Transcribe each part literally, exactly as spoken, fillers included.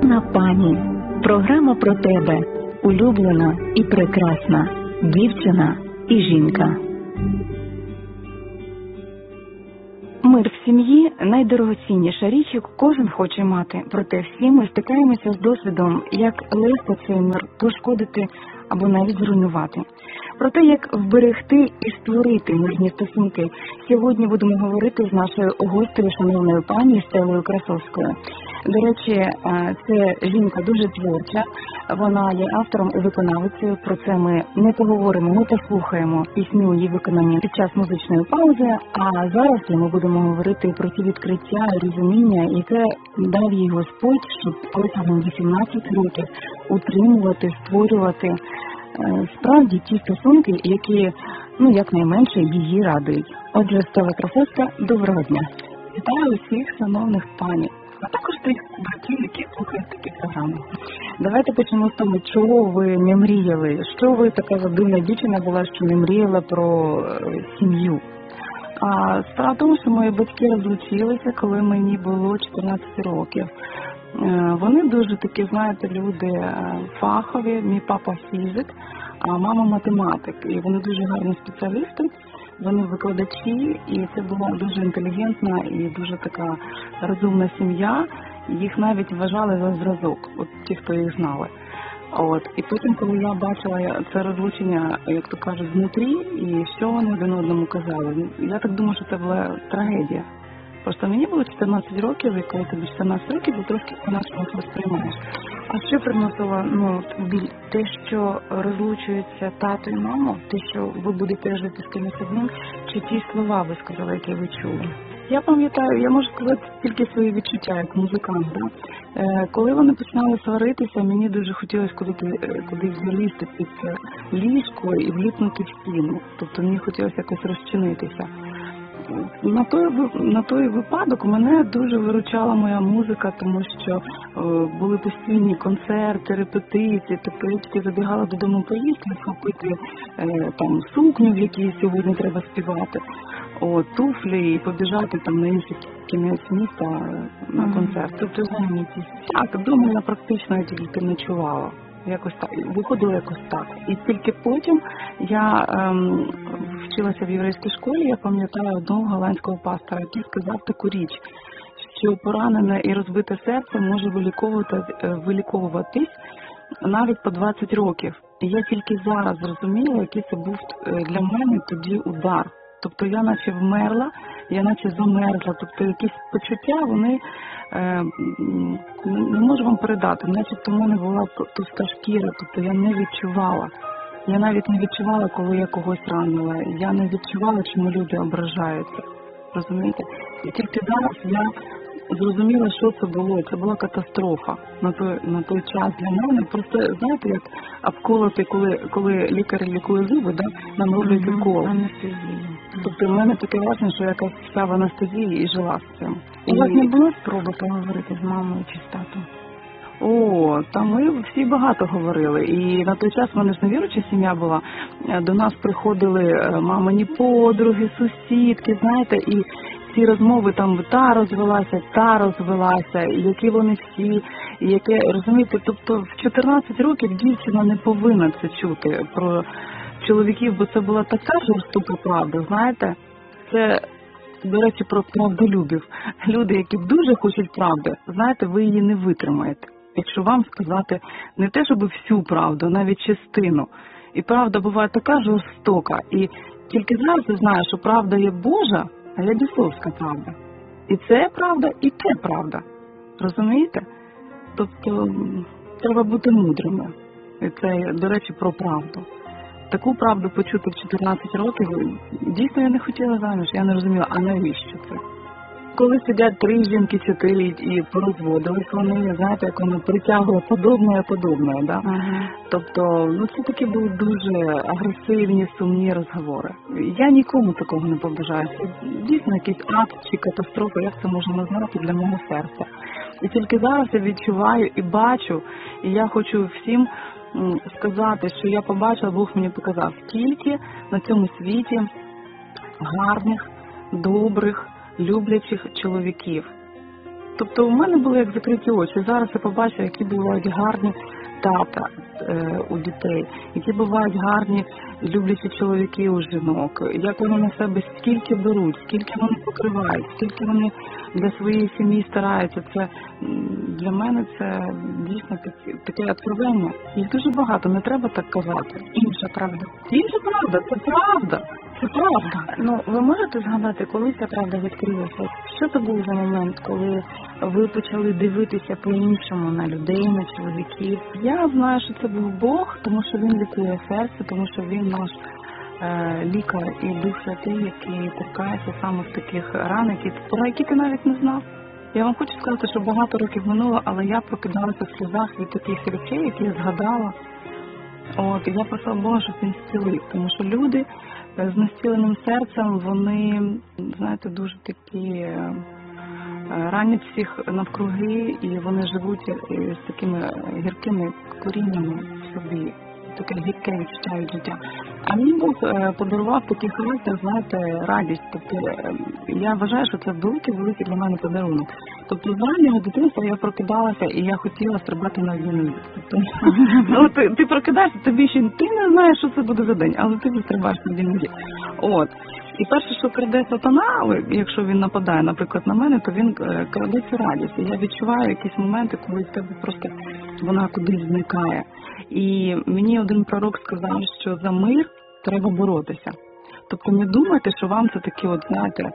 Кохана пані, програма про тебе, улюблена і прекрасна, дівчина і жінка. Мир в сім'ї – найдорогоцінніша річ, яку кожен хоче мати. Проте всі ми стикаємося з досвідом, як легко цей мир пошкодити або навіть зруйнувати. Про те, як вберегти і створити мирні стосунки, сьогодні будемо говорити з нашою гостею, шановною пані Стеллою Красовською. До речі, це жінка дуже творча, вона є автором і виконавицею. Про це ми не поговоримо, ми послухаємо пісню її виконання під час музичної паузи. А зараз ми будемо говорити про ті відкриття і розуміння, яке дав їй Господь, щоб протягом вісімнадцяти років утримувати, створювати справді ті стосунки, які, ну, якнайменше її радують. Отже, Стелла Красовська, доброго дня. Вітаю усіх шановних пані, а також тих братів, які слухають такі програми. Давайте почнемо з того, чого ви не мріяли. Що ви така дивна дівчина була, що не мріяла про сім'ю? А справа в тому, що мої батьки розлучилися, коли мені було чотирнадцять років. Вони дуже такі, знаєте, люди фахові, мій папа фізик, а мама математик. І вони дуже гарні спеціалісти, вони викладачі, і це була дуже інтелігентна і дуже така розумна сім'я. Їх навіть вважали за зразок, от ті, хто їх знали. От. І потім, коли я бачила це розлучення, як то кажуть, знутрі, і що вони один одному казали, я так думаю, що це була трагедія. Просто мені було чотирнадцять років, і коли тобі чотирнадцять років, ти трошки по-нашому сприймаєш. А що приносило, ну, біль? Те, що розлучуються тато і мама, те, що ви будете жити з кимось одним, чи ті слова ви сказали, які ви чули? Я пам'ятаю, я можу сказати тільки свої відчуття, як музикант. Да? Е, коли вони починали сваритися, мені дуже хотілося кудись, кудись залізти під ліжко і вліпнути в стіну. Тобто мені хотілося якось розчинитися. На той, на той випадок мене дуже виручала моя музика, тому що е, були постійні концерти, репетиції, тобто я тільки забігала додому поїсти, схопити е, там сукню, в якій сьогодні треба співати, о, туфлі і побіжати там на інший кінець міста на концерт. Тобто, так, вдома я практично тільки ночувала. Якось так, виходило якось так. І тільки потім я ем, вчилася в єврейській школі, я пам'ятаю одного голландського пастора, який сказав таку річ, що поранене і розбите серце може виліковувати, виліковуватись навіть по двадцять років. І я тільки зараз зрозуміла, який це був для мене тоді удар. Тобто я наче вмерла, я наче замерзла, тобто якісь почуття, вони е, не можу вам передати, начебто в мене була товста шкіра, тобто я не відчувала. Я навіть не відчувала, коли я когось ранила, я не відчувала, чому люди ображаються, розумієте? І тільки зараз я зрозуміла, що це було, це була катастрофа на той, на той час для мене. Просто, знаєте, як обколоти, коли, коли лікар лікує зуби, да, нам роблять укол. Тобто в мене таке враження, що якась вся в анестезії і жила з цим. У вас не було спроби поговорити з мамою чи з татом? О, там ми всі багато говорили. І на той час в мене ж невіруюча сім'я була. До нас приходили мамині подруги, сусідки, знаєте, і ці розмови там та розвелася, та розвелася, і які вони всі, і яке, розумієте, тобто в чотирнадцять років дівчина не повинна це чути про чоловіків, бо це була така жорстока правда, знаєте. Це, до речі, про правдолюбів. Люди, які дуже хочуть правди, знаєте, ви її не витримаєте. Якщо вам сказати не те, щоб всю правду, навіть частину. І правда буває така жорстока. І тільки зараз я знаю, що правда є Божа, а є бісовська правда. І це правда, і те правда. Розумієте? Тобто треба бути мудрими. І це, до речі, про правду. Таку правду почути в чотирнадцять років, дійсно я не хотіла заміж, я не розуміла, а навіщо це? Коли сидять три жінки, чотири і порозводились вони, знаєте, як воно притягує подобне, подобне, да? Ага. Тобто, ну це такі були дуже агресивні, сумні розговори. Я нікому такого не побажаю. Це дійсно якийсь акт чи катастрофа, як це можна назвати для мого серця. І тільки зараз я відчуваю і бачу, і я хочу всім сказати, що я побачила, Бог мені показав, скільки на цьому світі гарних, добрих, люблячих чоловіків. Тобто у мене були як закриті очі. Зараз я побачу, які бувають гарні тата е, у дітей, які бувають гарні люблячі чоловіки у жінок, як вони на себе скільки беруть, скільки вони покривають, скільки вони для своєї сім'ї стараються. Це для мене це дійсно таке, таке откровення. Їх дуже багато, не треба так казати. Інша правда. Інша правда, це правда. Це правда. Ну, ви можете згадати, коли ця правда відкрилася? Що це був за момент, коли ви почали дивитися по-іншому на людей, на чоловіків? Я знаю, що це був Бог, тому що він лікує серце, тому що він наш е, лікар і Дух Святий, який торкається саме в таких ран, які, про які ти навіть не знав. Я вам хочу сказати, що багато років минуло, але я прокидалася в сльозах від таких речей, які я згадала. От, і я просила Бога, щоб він зцілив, тому що люди з нестіленим серцем, вони, знаєте, дуже такі ранять всіх навкруги, і вони живуть з такими гіркими коріннями в собі, таке гірке відчуття життя. А мені Бог подарував такий характер, знаєте, радість. Тобто я вважаю, що це великий-великий для мене подарунок. Тобто з раннього дитинства я прокидалася і я хотіла стрибати на одній нозі. Тобто, ну, ти, ти прокидаєшся, тобі ще ти не знаєш, що це буде за день, але ти стрибаєш на одній нозі. От. І перше, що краде сатана, якщо він нападає, наприклад, на мене, то він краде цю радість. І я відчуваю якісь моменти, коли в тебе просто вона кудись зникає. І мені один пророк сказав, що за мир треба боротися. Тобто не думайте, що вам це такі, от, знаєте,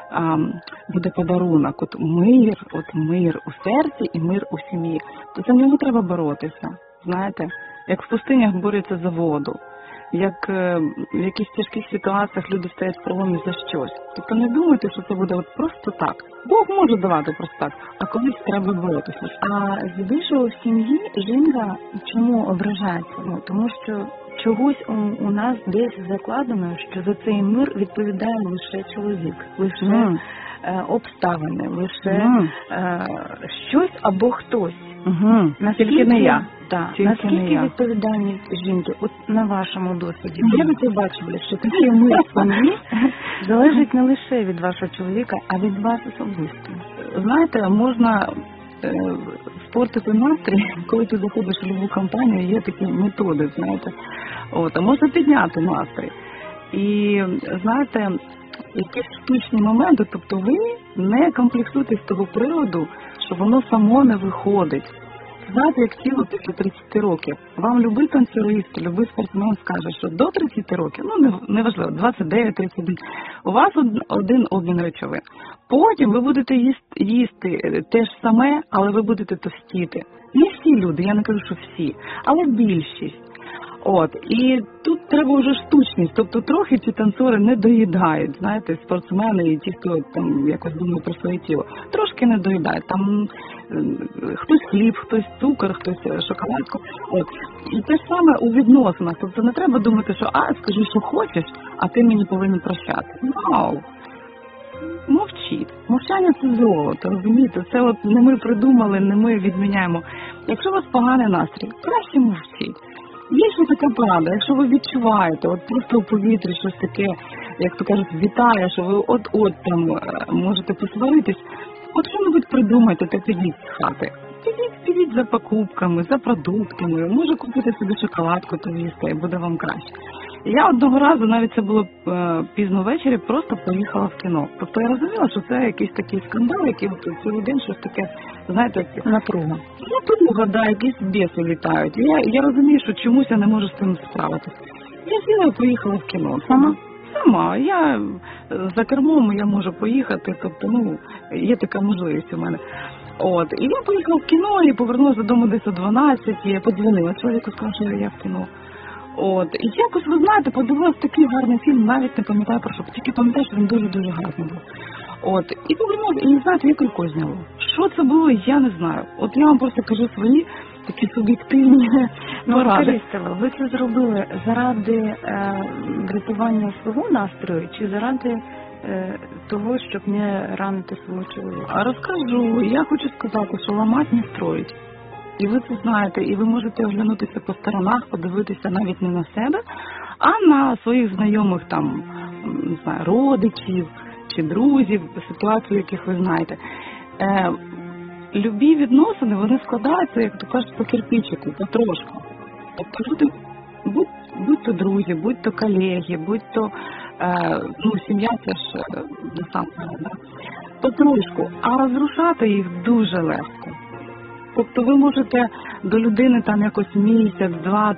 буде подарунок. От мир, от мир у серці і мир у сім'ї. То за нього треба боротися, знаєте, як в пустинях борються за воду. Як в якихось тяжких ситуаціях люди стоять в проломі за щось. Тобто не думайте, що це буде от просто так. Бог може давати просто так, а колись треба боротися. А здебільшого в сім'ї жінка чому ображається? Ну, тому що чогось у, у нас десь закладено, що за цей мир відповідає лише чоловік, лише mm. е, обставини, лише mm. е, щось або хтось. Угу. Наскільки, Тільки не я. Да. Тільки Наскільки не я. відповідальність жінки, от на вашому досвіді, Mm. де ви це бачили, що такий мир в сім'ї залежить не лише від вашого чоловіка, а від вас особисто? Знаєте, можна е, спортити настрій, коли ти заходиш в любу компанію, є такі методи, знаєте. От, а можна підняти настрій. І, знаєте, якісь штучні моменти, тобто ви не комплексуєте з того приводу, що воно само не виходить. Знаєте, як тіло після тридцяти років. Вам любий танцюрист, любий спортсмен скаже, що до тридцяти років, ну неважливо, двадцять дев'ять тридцять один, у вас один обмін речовин. Потім ви будете їсти, їсти те ж саме, але ви будете товстіти. Не всі люди, я не кажу, що всі, але більшість. От, і тут треба вже штучність, тобто трохи ці танцори не доїдають, знаєте, спортсмени і ті, хто там якось думає про своє тіло, трошки не доїдають, там хтось хліб, хтось цукор, хтось шоколадку, от, і те ж саме у відносинах, тобто не треба думати, що, а, скажи, що хочеш, а ти мені повинен прощати. Вау! Мовчіть. Мовчання – це золото, розумієте? Це от не ми придумали, не ми відміняємо. Якщо у вас поганий настрій, краще мовчіть. Є ще така порада, якщо ви відчуваєте, от просто у повітрі щось таке, як то кажуть, вітає, що ви от-от там можете посваритись, от що-небудь придумайте та підіть з хати. Підіть, підіть за покупками, за продуктами, може купити собі шоколадку, то їсти, і буде вам краще. Я одного разу, навіть це було е, пізно ввечері, просто поїхала в кіно. Тобто я розуміла, що це якийсь такий скандал, який от цілий день щось таке, знаєте, напруга. Напруга, да, якісь біси літають. Я, я розумію, що чомусь я не можу з цим справитися. Я сіла і поїхала в кіно. Сама? Сама. Я за кермом, я можу поїхати, тобто, ну, є така можливість у мене. От, і я поїхала в кіно і повернулася додому десь о дванадцятій, я подзвонила чоловіку, сказала, що я в кіно. От, і якось, ви знаєте, подивилась такий гарний фільм, навіть не пам'ятаю про що, тільки пам'ятаю, що він дуже-дуже гарний був. От, і повернулася, і не знаєте, як рукою зняло. Що це було, я не знаю. От я вам просто кажу свої такі суб'єктивні поради. Ну, ви це зробили заради е, врятування свого настрою, чи заради е, того, щоб не ранити свого чоловіка? А розкажу, я хочу сказати, що ламати не строїть. І ви це знаєте, і ви можете оглянутися по сторонах, подивитися навіть не на себе, а на своїх знайомих там, не знаю, родичів чи друзів, ситуацію, яких ви знаєте. Е, любі відносини, вони складаються, як то кажуть, по кирпичику, потрошку. Тобто люди, будь, будь то друзі, будь то колеги, будь то е, ну, сім'я, це ж е, насамперед, да? Потрошку, а розрушати їх дуже легко. Тобто ви можете до людини там якось місяць, два,